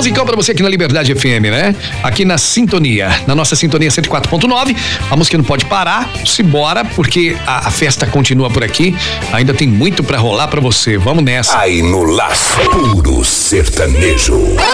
Musicão pra você aqui na Liberdade FM, né? Aqui na sintonia, na nossa sintonia 104.9. A música não pode parar, simbora, porque a festa continua por aqui. Ainda tem muito pra rolar pra você. Vamos nessa. Aí no Laço, puro sertanejo.